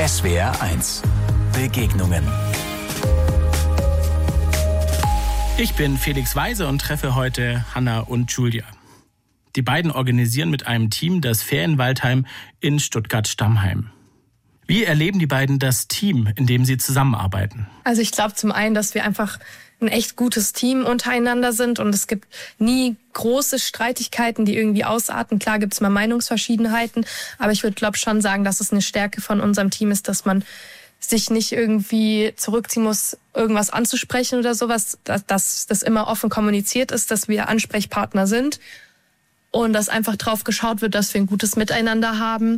SWR1 Begegnungen. Ich bin Felix Weise und treffe heute Hanna und Julia. Die beiden organisieren mit einem Team das Ferienwaldheim in Stuttgart-Stammheim. Wie erleben die beiden das Team, in dem sie zusammenarbeiten? Also ich glaube zum einen, dass wir einfach ein echt gutes Team untereinander sind und es gibt nie große Streitigkeiten, die irgendwie ausarten. Klar gibt es mal Meinungsverschiedenheiten, aber ich würde glaube schon sagen, dass es eine Stärke von unserem Team ist, dass man sich nicht irgendwie zurückziehen muss, irgendwas anzusprechen oder sowas, dass das immer offen kommuniziert ist, dass wir Ansprechpartner sind und dass einfach drauf geschaut wird, dass wir ein gutes Miteinander haben.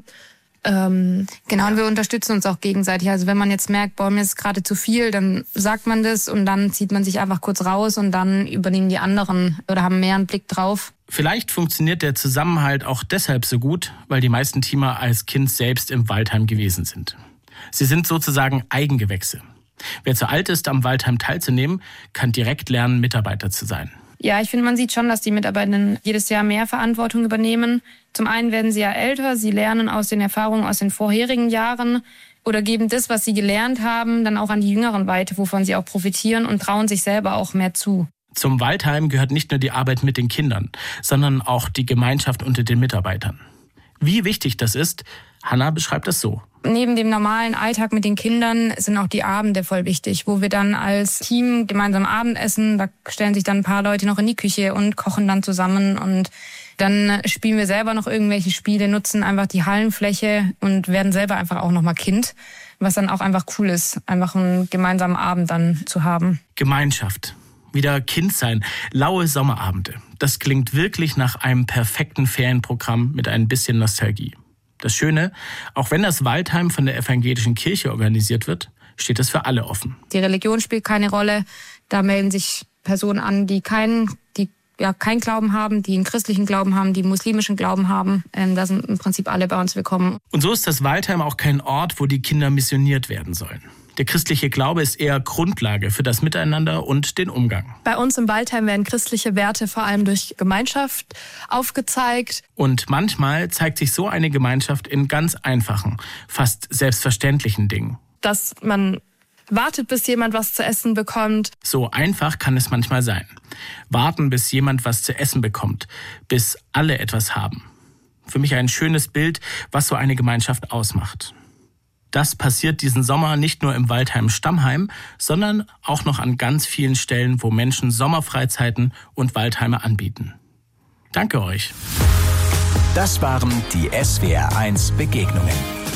Genau, und wir unterstützen uns auch gegenseitig. Also wenn man jetzt merkt, boah, mir ist gerade zu viel, dann sagt man das und dann zieht man sich einfach kurz raus und dann übernehmen die anderen oder haben mehr einen Blick drauf. Vielleicht funktioniert der Zusammenhalt auch deshalb so gut, weil die meisten Teamer als Kind selbst im Waldheim gewesen sind. Sie sind sozusagen Eigengewächse. Wer zu alt ist, am Waldheim teilzunehmen, kann direkt lernen, Mitarbeiter zu sein. Ja, ich finde, man sieht schon, dass die Mitarbeitenden jedes Jahr mehr Verantwortung übernehmen. Zum einen werden sie ja älter, sie lernen aus den Erfahrungen aus den vorherigen Jahren oder geben das, was sie gelernt haben, dann auch an die Jüngeren weiter, wovon sie auch profitieren und trauen sich selber auch mehr zu. Zum Waldheim gehört nicht nur die Arbeit mit den Kindern, sondern auch die Gemeinschaft unter den Mitarbeitern. Wie wichtig das ist, Hanna beschreibt es so. Neben dem normalen Alltag mit den Kindern sind auch die Abende voll wichtig, wo wir dann als Team gemeinsam Abendessen, da stellen sich dann ein paar Leute noch in die Küche und kochen dann zusammen und dann spielen wir selber noch irgendwelche Spiele, nutzen einfach die Hallenfläche und werden selber einfach auch nochmal Kind, was dann auch einfach cool ist, einfach einen gemeinsamen Abend dann zu haben. Gemeinschaft. Wieder Kind sein, laue Sommerabende. Das klingt wirklich nach einem perfekten Ferienprogramm mit ein bisschen Nostalgie. Das Schöne, auch wenn das Waldheim von der evangelischen Kirche organisiert wird, steht es für alle offen. Die Religion spielt keine Rolle. Da melden sich Personen an, die keinen Glauben haben, die einen christlichen Glauben haben, die einen muslimischen Glauben haben. Da sind im Prinzip alle bei uns willkommen. Und so ist das Waldheim auch kein Ort, wo die Kinder missioniert werden sollen. Der christliche Glaube ist eher Grundlage für das Miteinander und den Umgang. Bei uns im Waldheim werden christliche Werte vor allem durch Gemeinschaft aufgezeigt. Und manchmal zeigt sich so eine Gemeinschaft in ganz einfachen, fast selbstverständlichen Dingen. Dass man wartet, bis jemand was zu essen bekommt. So einfach kann es manchmal sein. Warten, bis jemand was zu essen bekommt, bis alle etwas haben. Für mich ein schönes Bild, was so eine Gemeinschaft ausmacht. Das passiert diesen Sommer nicht nur im Waldheim Stammheim, sondern auch noch an ganz vielen Stellen, wo Menschen Sommerfreizeiten und Waldheime anbieten. Danke euch. Das waren die SWR1 Begegnungen.